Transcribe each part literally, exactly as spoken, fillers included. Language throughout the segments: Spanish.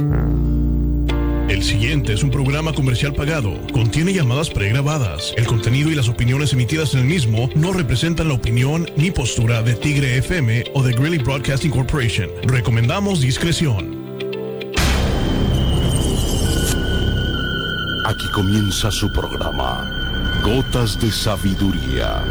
El siguiente es un programa comercial pagado. Contiene llamadas pregrabadas. El contenido y las opiniones emitidas en el mismo no representan la opinión ni postura de Tigre F M o de Greeley Broadcasting Corporation. Recomendamos discreción. Aquí comienza su programa, Gotas de Sabiduría.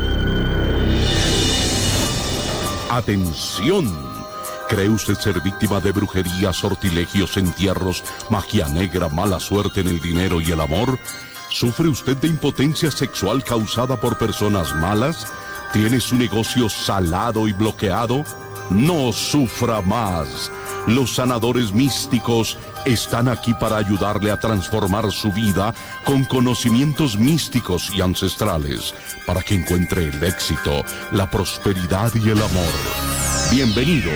¡Atención! ¿Cree usted ser víctima de brujería, sortilegios, entierros, magia negra, mala suerte en el dinero y el amor? ¿Sufre usted de impotencia sexual causada por personas malas? ¿Tiene su negocio salado y bloqueado? No sufra más. Los sanadores místicos están aquí para ayudarle a transformar su vida con conocimientos místicos y ancestrales, para que encuentre el éxito, la prosperidad y el amor. Bienvenidos.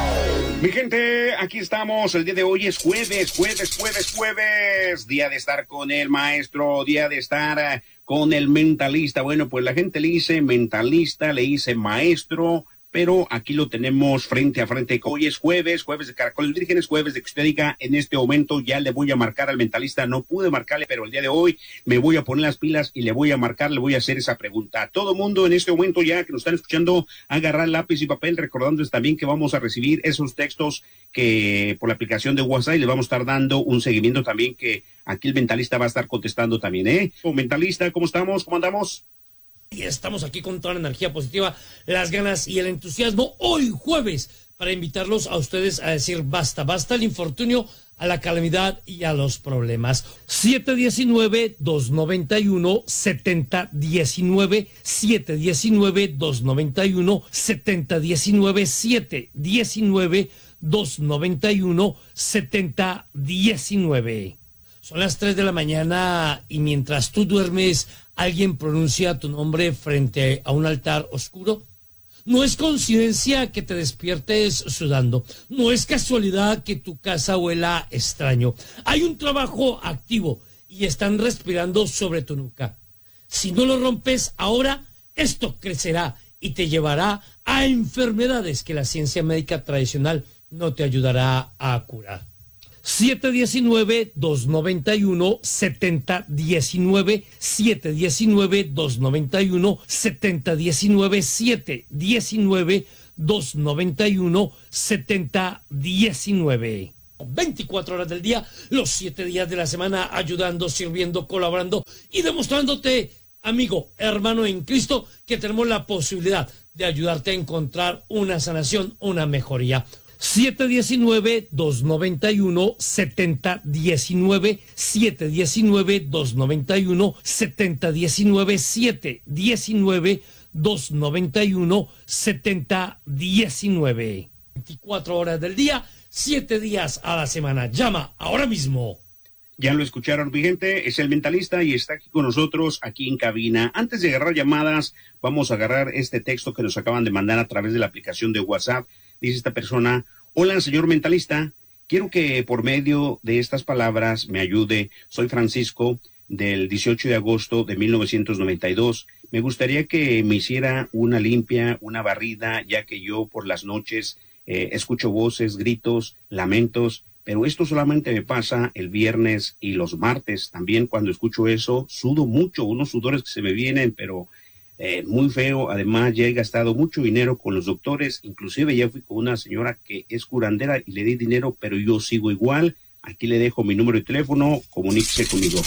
Mi gente, aquí estamos. El día de hoy es jueves, jueves, jueves, jueves. Día de estar con el maestro, día de estar uh, con el mentalista. Bueno, pues la gente le dice mentalista, le dice maestro, pero aquí lo tenemos frente a frente. Hoy es jueves, jueves de Caracoles Vírgenes, jueves de que usted diga, en este momento ya le voy a marcar al mentalista. No pude marcarle, pero el día de hoy me voy a poner las pilas y le voy a marcar, le voy a hacer esa pregunta. A todo mundo en este momento ya que nos están escuchando, agarrar lápiz y papel, recordándoles también que vamos a recibir esos textos que por la aplicación de WhatsApp y les vamos a estar dando un seguimiento también que aquí el mentalista va a estar contestando también, ¿eh? Mentalista, ¿cómo estamos? ¿Cómo andamos? Y estamos aquí con toda la energía positiva, las ganas y el entusiasmo hoy jueves para invitarlos a ustedes a decir basta, basta al infortunio, a la calamidad y a los problemas. siete diecinueve, dos noventa y uno, setenta diecinueve, siete diecinueve, dos noventa y uno, setenta diecinueve, siete diecinueve, dos noventa y uno, setenta diecinueve. Son las tres de la mañana y mientras tú duermes, alguien pronuncia tu nombre frente a un altar oscuro. No es coincidencia que te despiertes sudando. No es casualidad que tu casa huela extraño. Hay un trabajo activo y están respirando sobre tu nuca. Si no lo rompes ahora, esto crecerá y te llevará a enfermedades que la ciencia médica tradicional no te ayudará a curar. siete diecinueve, dos noventa y uno, setenta diecinueve, siete diecinueve, dos noventa y uno, setenta diecinueve, siete diecinueve, dos noventa y uno, setenta diecinueve. veinticuatro horas del día, los siete días de la semana, ayudando, sirviendo, colaborando y demostrándote, amigo, hermano en Cristo, que tenemos la posibilidad de ayudarte a encontrar una sanación, una mejoría. siete diecinueve, dos noventa y uno, setenta diecinueve, siete diecinueve, dos noventa y uno, setenta diecinueve, siete diecinueve, dos noventa y uno, setenta diecinueve. veinticuatro horas del día, siete días a la semana. Llama ahora mismo. Ya lo escucharon, mi gente, es el mentalista y está aquí con nosotros, aquí en cabina. Antes de agarrar llamadas, vamos a agarrar este texto que nos acaban de mandar a través de la aplicación de WhatsApp. Dice esta persona: hola, señor mentalista, quiero que por medio de estas palabras me ayude. Soy Francisco, del dieciocho de agosto de mil novecientos noventa y dos. Me gustaría que me hiciera una limpia, una barrida, ya que yo por las noches eh, escucho voces, gritos, lamentos, pero esto solamente me pasa el viernes y los martes. También cuando escucho eso, sudo mucho, unos sudores que se me vienen, pero Eh, muy feo. Además, ya he gastado mucho dinero con los doctores, inclusive ya fui con una señora que es curandera y le di dinero, pero yo sigo igual. Aquí le dejo mi número de teléfono, comuníquese conmigo.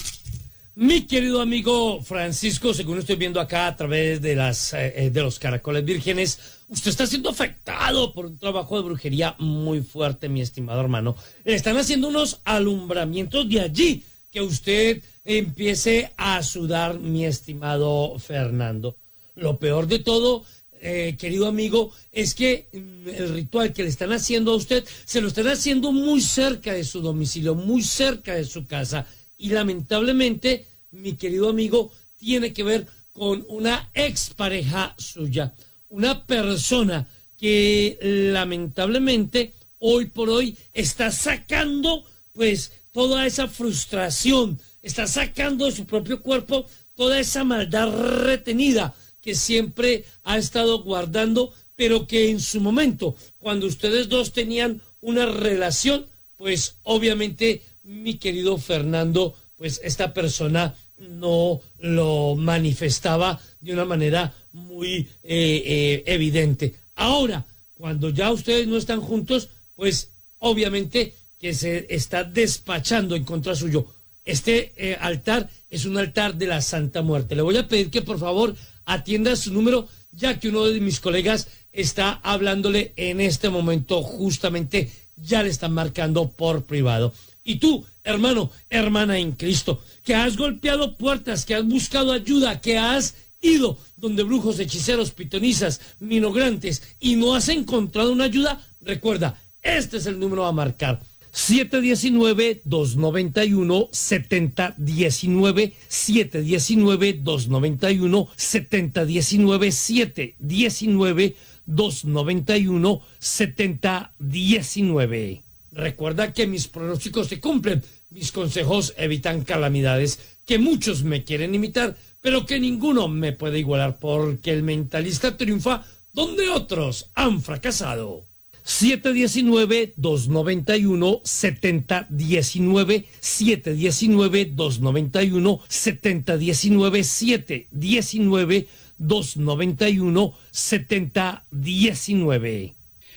Mi querido amigo Francisco, según estoy viendo acá a través de las eh, de los Caracoles Vírgenes, usted está siendo afectado por un trabajo de brujería muy fuerte, mi estimado hermano. Le están haciendo unos alumbramientos de allí que usted empiece a sudar, mi estimado Fernando. Lo peor de todo, eh, querido amigo, es que mm, el ritual que le están haciendo a usted, se lo están haciendo muy cerca de su domicilio, muy cerca de su casa. Y lamentablemente, mi querido amigo, tiene que ver con una expareja suya. Una persona que lamentablemente, hoy por hoy, está sacando, pues, toda esa frustración, está sacando de su propio cuerpo toda esa maldad retenida que siempre ha estado guardando, pero que en su momento, cuando ustedes dos tenían una relación, pues obviamente mi querido Fernando, pues esta persona no lo manifestaba de una manera muy eh, eh, evidente. Ahora, cuando ya ustedes no están juntos, pues obviamente que se está despachando en contra suyo. Este eh, altar es un altar de la Santa Muerte. Le voy a pedir que por favor atienda su número, ya que uno de mis colegas está hablándole en este momento, justamente ya le están marcando por privado. Y tú, hermano, hermana en Cristo, que has golpeado puertas, que has buscado ayuda, que has ido donde brujos, hechiceros, pitonizas, minograntes y no has encontrado una ayuda, recuerda, este es el número a marcar. siete uno nueve, dos nueve uno, siete cero uno nueve, siete uno nueve, dos nueve uno, siete cero uno nueve, siete uno nueve, dos nueve uno, siete cero uno nueve. Recuerda que mis pronósticos se cumplen, mis consejos evitan calamidades, que muchos me quieren imitar, pero que ninguno me puede igualar, porque el mentalista triunfa donde otros han fracasado. siete uno nueve, dos nueve uno, siete cero uno nueve, siete uno nueve, dos nueve uno, siete cero uno nueve, siete uno nueve, dos nueve uno, siete cero uno nueve.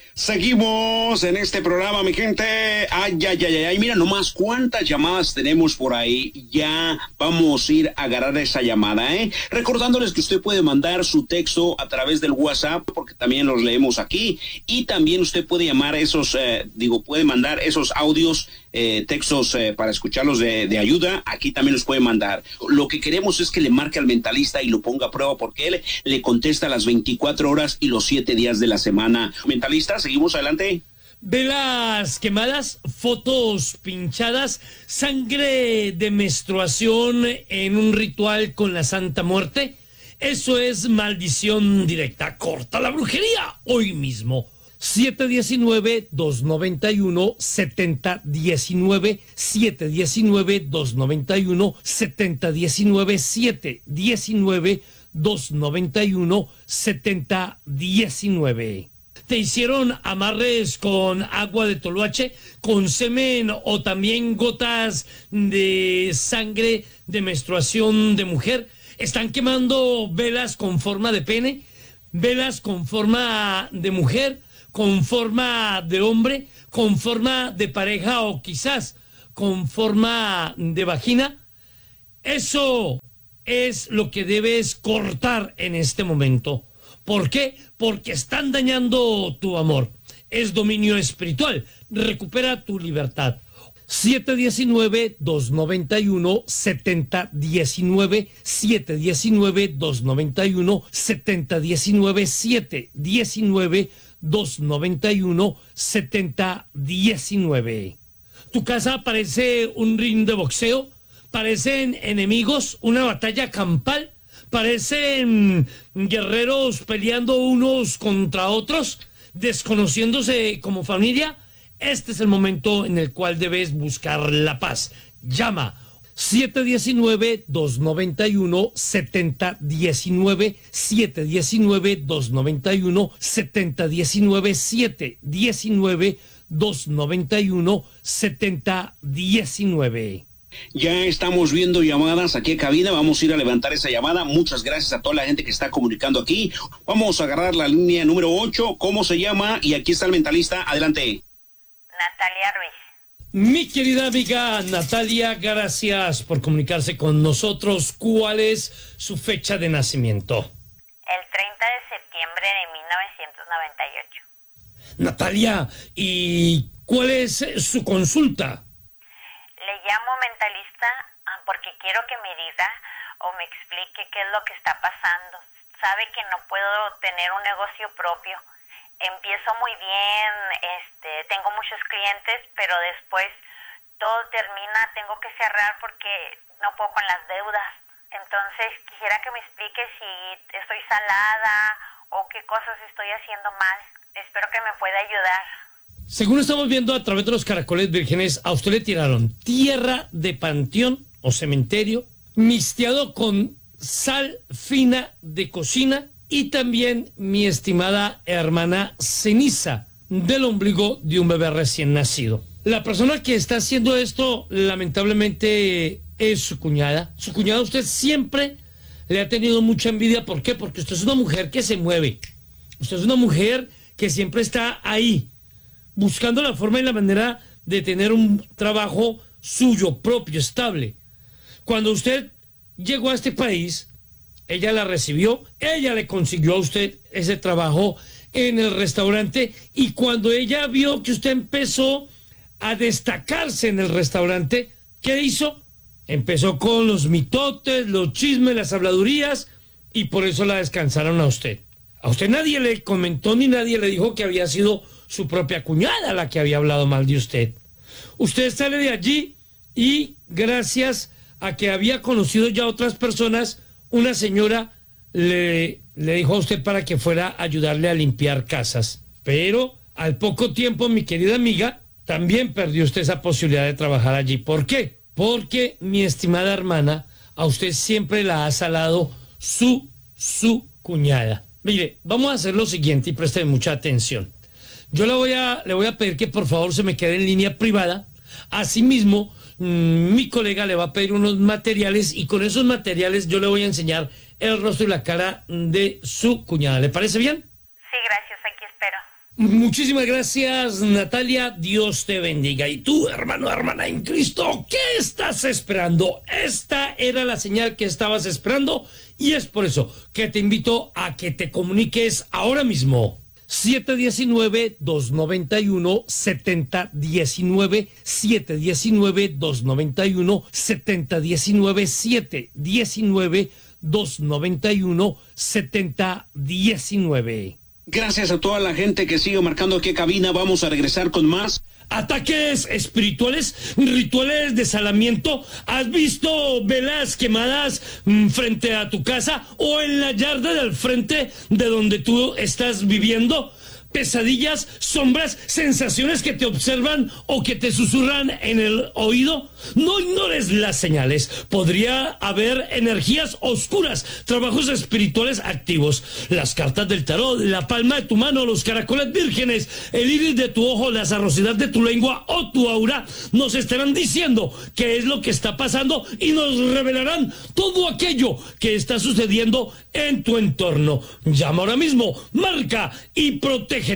Seguimos en este programa, mi gente. Ay, ay, ay, ay, mira nomás cuántas llamadas tenemos por ahí. Ya vamos a ir a agarrar esa llamada, ¿eh? Recordándoles que usted puede mandar su texto a través del WhatsApp, porque también los leemos aquí. Y también usted puede llamar esos, eh, digo, puede mandar esos audios, eh, textos eh, para escucharlos de, de ayuda. Aquí también los puede mandar. Lo que queremos es que le marque al mentalista y lo ponga a prueba, porque él le contesta las veinticuatro horas y los siete días de la semana. Mentalista, seguimos adelante. Velas quemadas, fotos pinchadas, sangre de menstruación en un ritual con la Santa Muerte. Eso es maldición directa. Corta la brujería hoy mismo. siete uno nueve, dos nueve uno, siete cero uno nueve, siete uno nueve, dos nueve uno, siete cero uno nueve, siete uno nueve, dos nueve uno, siete cero uno nueve. ¿Te hicieron amarres con agua de toloache, con semen o también gotas de sangre de menstruación de mujer? ¿Están quemando velas con forma de pene? ¿Velas con forma de mujer? ¿Con forma de hombre? ¿Con forma de pareja o quizás con forma de vagina? Eso es lo que debes cortar en este momento. ¿Por qué? Porque están dañando tu amor. Es dominio espiritual. Recupera tu libertad. siete uno nueve, dos nueve uno, siete cero uno nueve, siete uno nueve, dos nueve uno, siete cero uno nueve, siete uno nueve, dos nueve uno, siete cero uno nueve. Tu casa parece un ring de boxeo. Parecen enemigos, una batalla campal. Parecen guerreros peleando unos contra otros, desconociéndose como familia. Este es el momento en el cual debes buscar la paz. Llama siete uno nueve, dos nueve uno, siete cero uno nueve, siete uno nueve, dos nueve uno, siete uno nueve, siete uno nueve, dos nueve uno, siete cero uno nueve. Ya estamos viendo llamadas aquí en cabina, vamos a ir a levantar esa llamada. Muchas gracias a toda la gente que está comunicando aquí. Vamos a agarrar la línea número ocho, ¿cómo se llama? Y aquí está el mentalista, adelante. Natalia Ruiz. Mi querida amiga Natalia, gracias por comunicarse con nosotros. ¿Cuál es su fecha de nacimiento? El treinta de septiembre de mil novecientos noventa y ocho. Natalia, ¿y cuál es su consulta? Le llamo mentalista porque quiero que me diga o me explique qué es lo que está pasando. Sabe que no puedo tener un negocio propio. Empiezo muy bien, este, tengo muchos clientes, pero después todo termina, tengo que cerrar porque no puedo con las deudas. Entonces quisiera que me explique si estoy salada o qué cosas estoy haciendo mal. Espero que me pueda ayudar. Según estamos viendo a través de los caracoles vírgenes, a usted le tiraron tierra de panteón o cementerio, mixteado con sal fina de cocina y también, mi estimada hermana, ceniza del ombligo de un bebé recién nacido. La persona que está haciendo esto, lamentablemente, es su cuñada. Su cuñada usted siempre le ha tenido mucha envidia. ¿Por qué? Porque usted es una mujer que se mueve. Usted es una mujer que siempre está ahí, buscando la forma y la manera de tener un trabajo suyo, propio, estable. Cuando usted llegó a este país, ella la recibió, ella le consiguió a usted ese trabajo en el restaurante, y cuando ella vio que usted empezó a destacarse en el restaurante, ¿qué hizo? Empezó con los mitotes, los chismes, las habladurías, y por eso la descansaron a usted. A usted nadie le comentó ni nadie le dijo que había sido su propia cuñada la que había hablado mal de usted. Usted sale de allí y gracias a que había conocido ya otras personas, una señora le, le dijo a usted para que fuera a ayudarle a limpiar casas. Pero al poco tiempo, mi querida amiga, también perdió usted esa posibilidad de trabajar allí. ¿Por qué? Porque, mi estimada hermana, a usted siempre la ha salado su, su cuñada. Mire, vamos a hacer lo siguiente y presten mucha atención. Yo le voy a, le voy a pedir que por favor se me quede en línea privada. Asimismo, mmm, mi colega le va a pedir unos materiales y con esos materiales yo le voy a enseñar el rostro y la cara de su cuñada. ¿Le parece bien? Sí, gracias, aquí espero. Muchísimas gracias, Natalia. Dios te bendiga. Y tú, hermano, hermana en Cristo, ¿qué estás esperando? Esta era la señal que estabas esperando y es por eso que te invito a que te comuniques ahora mismo. siete uno nueve, dos nueve uno, siete cero uno nueve, siete uno nueve, dos nueve uno, siete cero uno nueve, siete uno nueve, dos nueve uno, siete cero uno nueve. Gracias a toda la gente que sigue marcando aquí cabina. Vamos a regresar con más. Ataques espirituales, rituales de salamiento. ¿Has visto velas quemadas mmm, frente a tu casa o en la yarda del frente de donde tú estás viviendo? Pesadillas, sombras, sensaciones que te observan o que te susurran en el oído. No ignores las señales. Podría haber energías oscuras, trabajos espirituales activos. Las cartas del tarot, la palma de tu mano, los caracoles vírgenes, el iris de tu ojo, la sarrosidad de tu lengua o tu aura nos estarán diciendo qué es lo que está pasando y nos revelarán todo aquello que está sucediendo en tu entorno. Llama ahora mismo, marca y protege.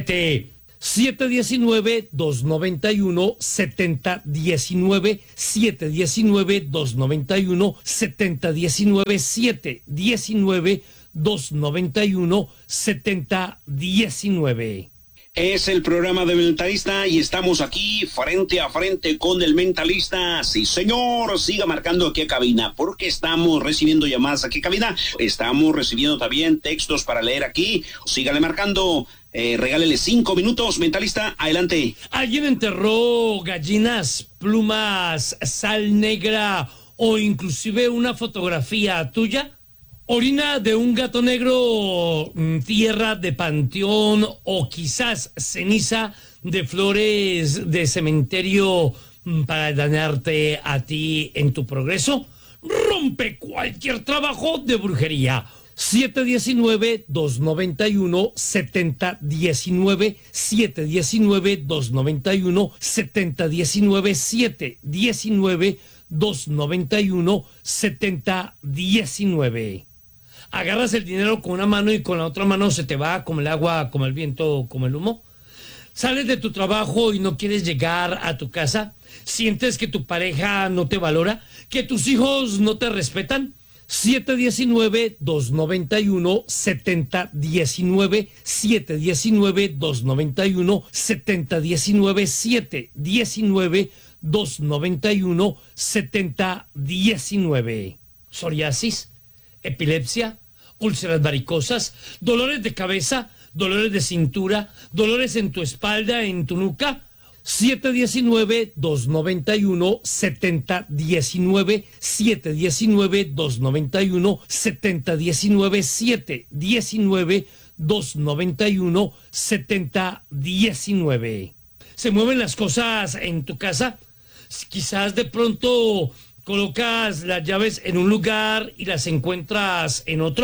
siete uno nueve, dos nueve uno, siete cero uno nueve, siete uno nueve, dos nueve uno, siete cero uno nueve, siete uno nueve, dos nueve uno, siete cero uno nueve. Es el programa de Mentalista y estamos aquí frente a frente con el Mentalista. Sí, señor, siga marcando aquí a cabina porque estamos recibiendo llamadas aquí a cabina. Estamos recibiendo también textos para leer aquí. Sígale marcando. Eh, regálele cinco minutos, Mentalista, adelante. ¿Alguien enterró gallinas, plumas, sal negra o inclusive una fotografía tuya? Orina de un gato negro, tierra de panteón o quizás ceniza de flores de cementerio para dañarte a ti en tu progreso. Rompe cualquier trabajo de brujería. siete uno nueve, dos nueve uno, siete cero uno nueve, siete uno nueve, dos nueve uno, siete cero uno nueve, siete uno nueve, dos nueve uno, siete cero uno nueve. Agarras el dinero con una mano y con la otra mano se te va como el agua, como el viento, como el humo. Sales de tu trabajo y no quieres llegar a tu casa. Sientes que tu pareja no te valora, que tus hijos no te respetan. siete uno nueve, dos nueve uno, siete cero uno nueve, siete uno nueve, dos nueve uno, siete cero uno nueve, siete uno nueve, dos nueve uno, siete cero uno nueve. Psoriasis, epilepsia, úlceras varicosas, dolores de cabeza, dolores de cintura, dolores en tu espalda, en tu nuca. siete uno nueve, dos nueve uno, siete cero uno nueve, siete uno nueve, dos nueve uno, siete cero uno nueve, siete uno nueve, dos nueve uno, siete cero uno nueve. ¿Se mueven las cosas en tu casa? Quizás de pronto colocas las llaves en un lugar y las encuentras en otro.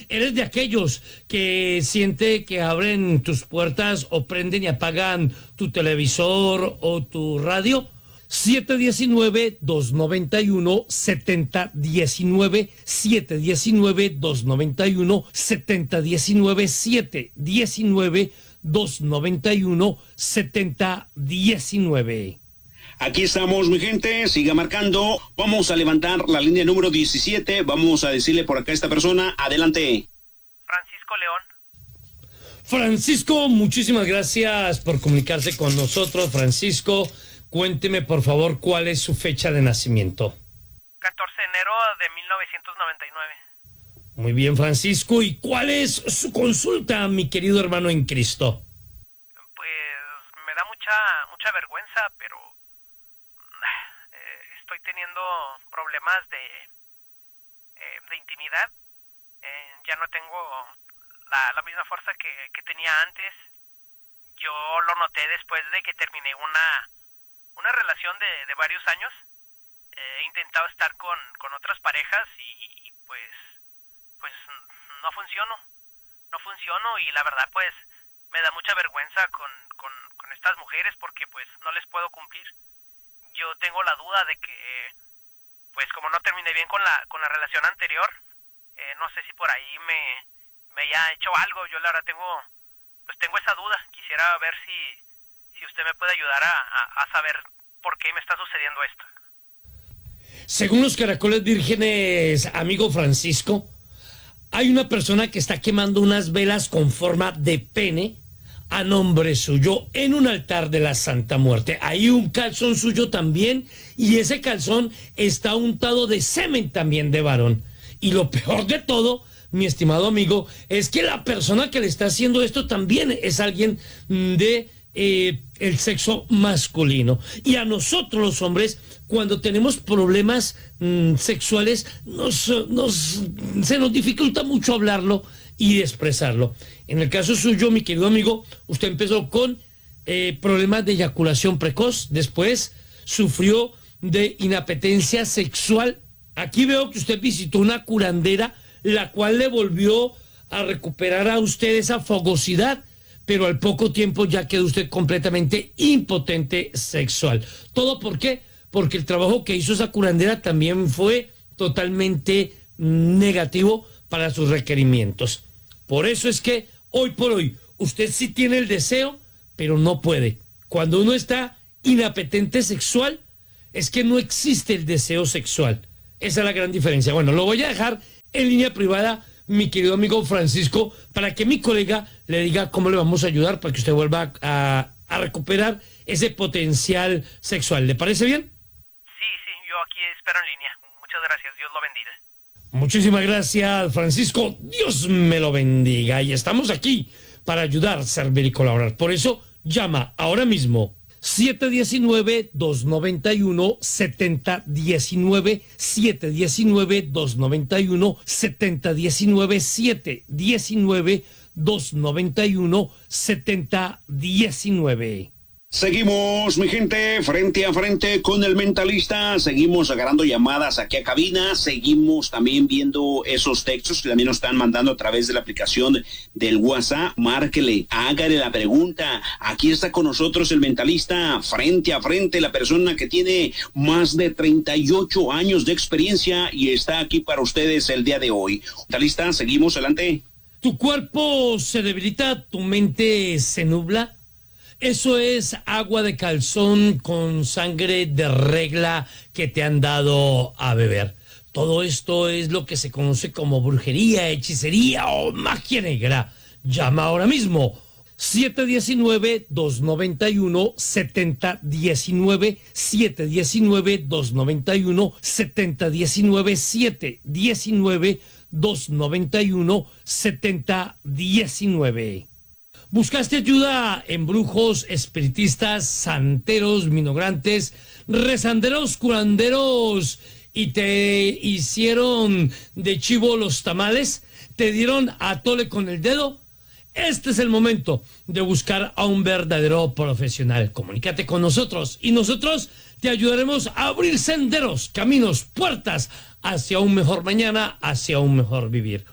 ¿Eres de aquellos que siente que abren tus puertas o prenden y apagan tu televisor o tu radio? siete uno nueve, dos nueve uno, siete cero uno nueve, siete uno nueve, dos nueve uno, siete cero uno nueve, siete uno nueve, dos nueve uno, siete cero uno nueve. Aquí estamos, mi gente, siga marcando. Vamos a levantar la línea número diecisiete. Vamos a decirle por acá a esta persona. Adelante. Francisco León. Francisco, muchísimas gracias por comunicarse con nosotros. Francisco, cuénteme por favor cuál es su fecha de nacimiento. catorce de enero de mil novecientos noventa y nueve. Muy bien, Francisco. ¿Y cuál es su consulta, mi querido hermano en Cristo? Pues me da mucha, mucha vergüenza, pero estoy teniendo problemas de, eh, de intimidad. Eh, ya no tengo la, la misma fuerza que, que tenía antes. Yo lo noté después de que terminé una, una relación de, de varios años. Eh, he intentado estar con, con otras parejas y, y pues, pues no funciono. No funciono y la verdad pues me da mucha vergüenza con, con, con estas mujeres porque pues no les puedo cumplir. Yo tengo la duda de que, pues como no terminé bien con la con la relación anterior, eh, no sé si por ahí me, me haya hecho algo. Yo la verdad tengo, pues tengo esa duda. Quisiera ver si, si usted me puede ayudar a, a, a saber por qué me está sucediendo esto. Según los Caracoles Vírgenes, amigo Francisco, hay una persona que está quemando unas velas con forma de pene a nombre suyo en un altar de la Santa Muerte. Hay un calzón suyo también y ese calzón está untado de semen también de varón. Y lo peor de todo, mi estimado amigo, es que la persona que le está haciendo esto también es alguien de eh, el sexo masculino. Y a nosotros los hombres, cuando tenemos problemas mmm, sexuales, nos, nos, se nos dificulta mucho hablarlo y expresarlo. En el caso suyo, mi querido amigo, usted empezó con eh, problemas de eyaculación precoz, después sufrió de inapetencia sexual. Aquí veo que usted visitó una curandera, la cual le volvió a recuperar a usted esa fogosidad, pero al poco tiempo ya quedó usted completamente impotente sexual. ¿Todo por qué? Porque el trabajo que hizo esa curandera también fue totalmente negativo para sus requerimientos. Por eso es que hoy por hoy usted sí tiene el deseo, pero no puede. Cuando uno está inapetente sexual, es que no existe el deseo sexual. Esa es la gran diferencia. Bueno, lo voy a dejar en línea privada, mi querido amigo Francisco, para que mi colega le diga cómo le vamos a ayudar para que usted vuelva a, a recuperar ese potencial sexual. ¿Le parece bien? Sí, sí, yo aquí espero en línea. Muchas gracias, Dios lo bendiga. Muchísimas gracias, Francisco. Dios me lo bendiga. Y estamos aquí para ayudar, servir y colaborar. Por eso, llama ahora mismo. siete uno nueve, dos nueve uno, siete cero uno nueve, siete uno nueve, dos nueve uno, siete cero uno nueve, siete uno nueve, dos nueve uno, siete cero uno nueve. Seguimos, mi gente, frente a frente con el mentalista. Seguimos agarrando llamadas aquí a cabina. Seguimos también viendo esos textos que también nos están mandando a través de la aplicación del WhatsApp. Márquele, hágale la pregunta. Aquí está con nosotros el mentalista, frente a frente, la persona que tiene más de treinta y ocho años de experiencia y está aquí para ustedes el día de hoy. Mentalista, seguimos adelante. Tu cuerpo se debilita, tu mente se nubla. Eso es agua de calzón con sangre de regla que te han dado a beber. Todo esto es lo que se conoce como brujería, hechicería o magia negra. Llama ahora mismo. siete uno nueve, dos nueve uno, siete cero uno nueve, siete uno nueve, dos nueve uno, siete cero uno nueve, siete uno nueve, dos nueve uno, siete cero uno nueve. ¿Buscaste ayuda en brujos, espiritistas, santeros, minograntes, rezanderos, curanderos y te hicieron de chivo los tamales? ¿Te dieron a tole con el dedo? Este es el momento de buscar a un verdadero profesional. Comunícate con nosotros y nosotros te ayudaremos a abrir senderos, caminos, puertas hacia un mejor mañana, hacia un mejor vivir.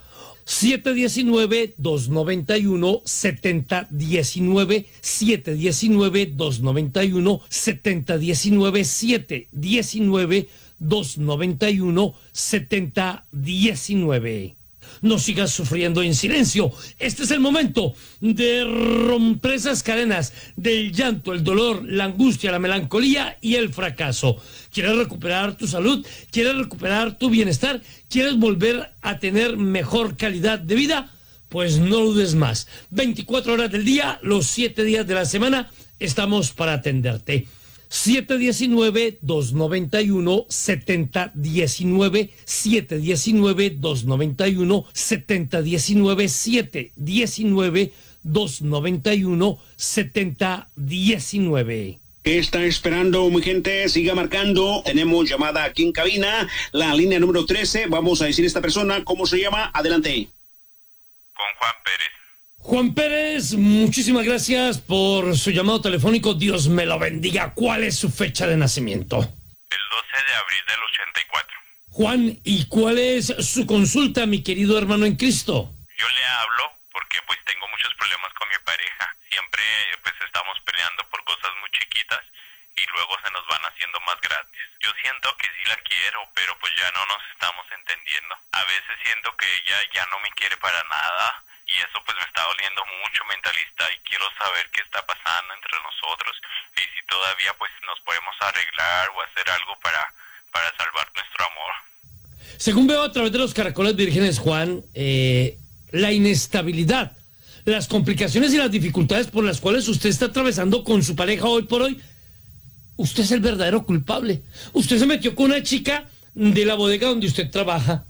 siete uno nueve, dos nueve uno, siete cero uno nueve, siete uno nueve, dos nueve uno, siete cero uno nueve, siete uno nueve, dos nueve uno, siete cero uno nueve. No sigas sufriendo en silencio. Este es el momento de romper esas cadenas del llanto, el dolor, la angustia, la melancolía y el fracaso. ¿Quieres recuperar tu salud? ¿Quieres recuperar tu bienestar? ¿Quieres volver a tener mejor calidad de vida? Pues no dudes más. veinticuatro horas del día, los siete días de la semana, estamos para atenderte. siete uno nueve, dos nueve uno, siete cero uno nueve, siete uno nueve, dos nueve uno, siete cero uno nueve, siete uno nueve, dos nueve uno, siete cero uno nueve. ¿Qué está esperando, mi gente? Siga marcando. Tenemos llamada aquí en cabina, la línea número trece. Vamos a decir esta persona, ¿cómo se llama? Adelante. Con Juan Pérez. Juan Pérez, muchísimas gracias por su llamado telefónico. Dios me lo bendiga. ¿Cuál es su fecha de nacimiento? El doce de abril del ochenta y cuatro. Juan, ¿y cuál es su consulta, mi querido hermano en Cristo? Yo le hablo porque pues tengo muchos problemas con mi pareja. Siempre pues estamos peleando por cosas muy chiquitas y luego se nos van haciendo más grandes. Yo siento que sí la quiero, pero pues ya no nos estamos entendiendo. A veces siento que ella ya no me quiere para nada. Y eso pues me está doliendo mucho, mentalista, y quiero saber qué está pasando entre nosotros y si todavía pues nos podemos arreglar o hacer algo para, para salvar nuestro amor. Según veo a través de los caracoles vírgenes, Juan, eh, la inestabilidad, las complicaciones y las dificultades por las cuales usted está atravesando con su pareja hoy por hoy, usted es el verdadero culpable. Usted se metió con una chica de la bodega donde usted trabaja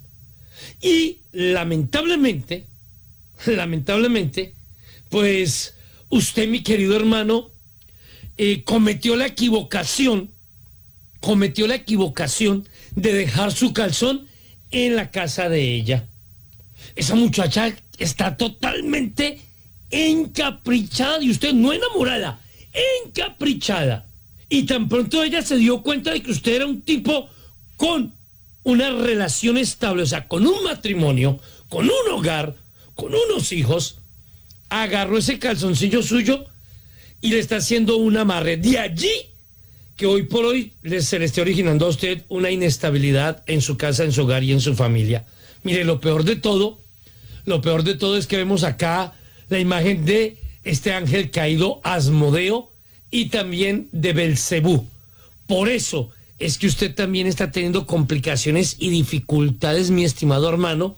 y lamentablemente... Lamentablemente, pues usted, mi querido hermano, eh, cometió la equivocación, cometió la equivocación de dejar su calzón en la casa de ella. Esa muchacha está totalmente encaprichada, y usted no enamorada, encaprichada. Y tan pronto ella se dio cuenta de que usted era un tipo con una relación estable, o sea, con un matrimonio, con un hogar, con unos hijos, agarró ese calzoncillo suyo y le está haciendo un amarre. De allí que hoy por hoy se le esté originando a usted una inestabilidad en su casa, en su hogar y en su familia. Mire, lo peor de todo, lo peor de todo es que vemos acá la imagen de este ángel caído, Asmodeo, y también de Belcebú. Por eso es que usted también está teniendo complicaciones y dificultades, mi estimado hermano,